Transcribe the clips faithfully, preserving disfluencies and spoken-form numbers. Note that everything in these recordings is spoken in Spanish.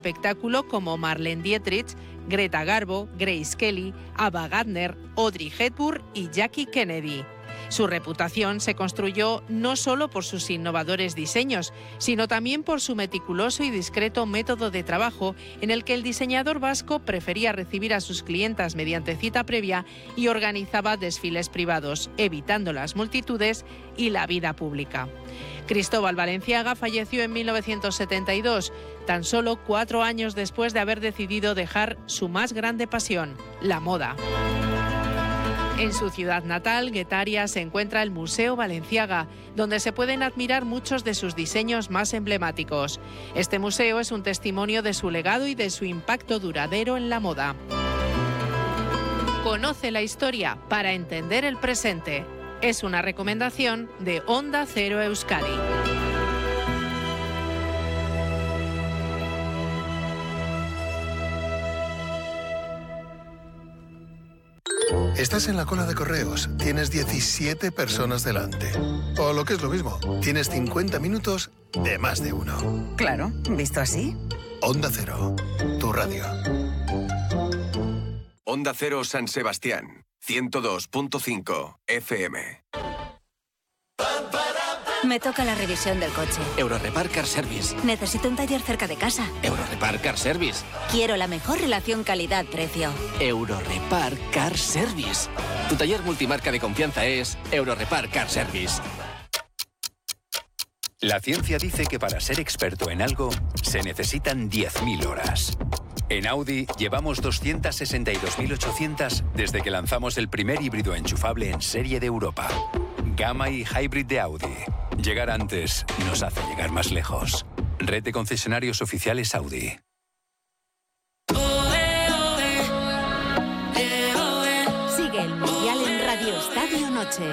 espectáculo como Marlene Dietrich, Greta Garbo, Grace Kelly, Ava Gardner, Audrey Hepburn y Jackie Kennedy. Su reputación se construyó no solo por sus innovadores diseños, sino también por su meticuloso y discreto método de trabajo, en el que el diseñador vasco prefería recibir a sus clientas mediante cita previa y organizaba desfiles privados, evitando las multitudes y la vida pública. Cristóbal Balenciaga falleció en mil novecientos setenta y dos, tan solo cuatro años después de haber decidido dejar su más grande pasión, la moda. En su ciudad natal, Guetaria, se encuentra el Museo Balenciaga, donde se pueden admirar muchos de sus diseños más emblemáticos. Este museo es un testimonio de su legado y de su impacto duradero en la moda. Conoce la historia para entender el presente. Es una recomendación de Onda Cero Euskadi. Estás en la cola de correos, tienes diecisiete personas delante. O lo que es lo mismo, tienes cincuenta minutos de más de uno. Claro, ¿visto así? Onda Cero, tu radio. Onda Cero San Sebastián, ciento dos punto cinco F M. Me toca la revisión del coche. Eurorepar Car Service. Necesito un taller cerca de casa. Eurorepar Car Service. Quiero la mejor relación calidad-precio. Eurorepar Car Service. Tu taller multimarca de confianza es Eurorepar Car Service. La ciencia dice que para ser experto en algo se necesitan diez mil horas. En Audi llevamos doscientas sesenta y dos mil ochocientas desde que lanzamos el primer híbrido enchufable en serie de Europa. Gamma y Hybrid de Audi. Llegar antes nos hace llegar más lejos. Red de concesionarios oficiales Audi. Sigue el Mundial en Radio Estadio Noche.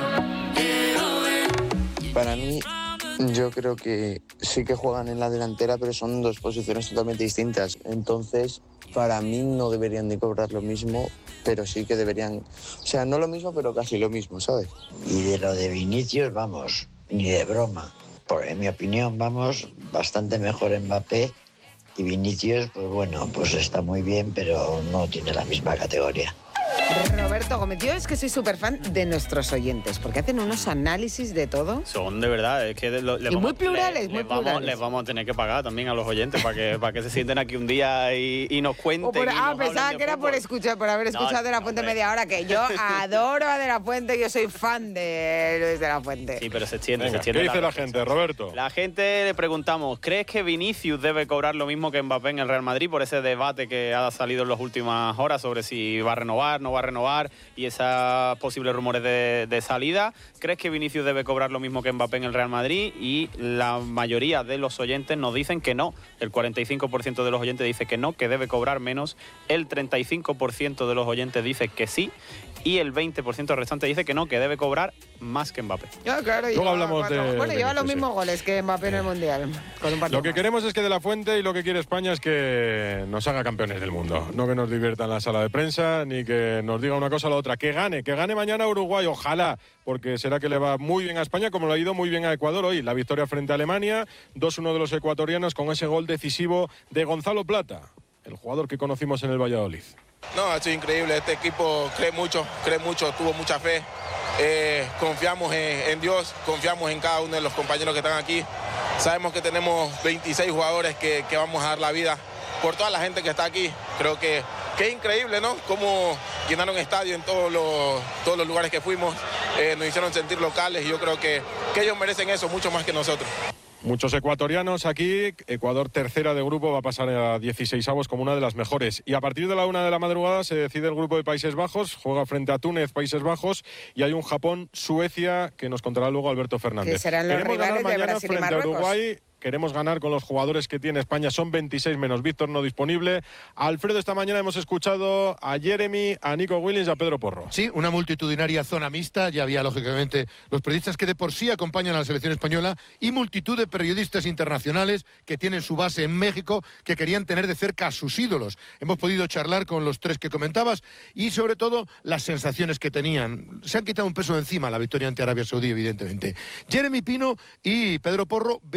Para mí, yo creo que sí que juegan en la delantera, pero son dos posiciones totalmente distintas. Entonces, para mí no deberían de cobrar lo mismo, pero sí que deberían... O sea, no lo mismo, pero casi lo mismo, ¿sabes? Y de lo de Vinicius, vamos, ni de broma. Por, en mi opinión, vamos, bastante mejor Mbappé. Y Vinicius, pues bueno, pues está muy bien, pero no tiene la misma categoría. Roberto Gómez, yo es que soy súper fan de nuestros oyentes, porque hacen unos análisis de todo. Son de verdad, es que... Lo, y vamos, muy plurales, le, muy les plurales. Vamos, les vamos a tener que pagar también a los oyentes para que, para que se sienten aquí un día y, y nos cuenten. Por, ah, pensaba que era fútbol. por escuchar, por haber escuchado no, De La Fuente hombre. media hora, que yo adoro a De La Fuente, yo soy fan de Luis De La Fuente. Sí, pero se extiende, Venga, se extiende. ¿qué dice la, la gente, Roberto? La gente le preguntamos, ¿crees que Vinicius debe cobrar lo mismo que Mbappé en el Real Madrid por ese debate que ha salido en las últimas horas sobre si va a renovar, no va a renovar y esos posibles rumores de, de salida? ¿Crees que Vinicius debe cobrar lo mismo que Mbappé en el Real Madrid? Y la mayoría de los oyentes nos dicen que no. El cuarenta y cinco por ciento de los oyentes dice que no, que debe cobrar menos. El treinta y cinco por ciento de los oyentes dice que sí. Y el veinte por ciento restante dice que no, que debe cobrar más que Mbappé. Ya, claro, Luego lleva, hablamos cuatro, de... Bueno, de lleva Vinicius, los mismos sí. goles que Mbappé en el Mundial. Con un Lo que más. queremos es que De La Fuente y lo que quiere España es que nos haga campeones del mundo. No que nos divierta en la sala de prensa, ni que nos diga una cosa o la otra. Que gane, que gane mañana Uruguay, ojalá, porque será que le va muy bien a España, como le ha ido muy bien a Ecuador hoy. La victoria frente a Alemania, dos uno de los ecuatorianos con ese gol decisivo de Gonzalo Plata, el jugador que conocimos en el Valladolid. No, ha sido increíble. Este equipo cree mucho, cree mucho, tuvo mucha fe. Eh, confiamos en, en Dios, confiamos en cada uno de los compañeros que están aquí. Sabemos que tenemos veintiséis jugadores que, que vamos a dar la vida por toda la gente que está aquí. Creo que, que es increíble, ¿no? Cómo llenaron estadio en todos los, todos los lugares que fuimos. Eh, nos hicieron sentir locales y yo creo que, que ellos merecen eso mucho más que nosotros. Muchos ecuatorianos aquí. Ecuador, tercera de grupo, va a pasar a dieciseisavos como una de las mejores. Y a partir de la una de la madrugada se decide el grupo de Países Bajos. Juega frente a Túnez, Países Bajos. Y hay un Japón-Suecia que nos contará luego Alberto Fernández. Que serán los Queremos rivales ganar de mañana Brasil y frente a Marruecos. Uruguay. Queremos ganar con los jugadores que tiene España. Son veintiséis menos Víctor no disponible. Alfredo, esta mañana hemos escuchado a Jeremy, a Nico Williams y a Pedro Porro. Sí, una multitudinaria zona mixta. Ya había, lógicamente, los periodistas que de por sí acompañan a la selección española y multitud de periodistas internacionales que tienen su base en México, que querían tener de cerca a sus ídolos. Hemos podido charlar con los tres que comentabas y, sobre todo, las sensaciones que tenían. Se han quitado un peso de encima la victoria ante Arabia Saudí, evidentemente. Jeremy Pino y Pedro Porro ven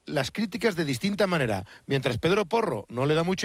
las críticas de distinta manera. Mientras Pedro Porro no le da mucho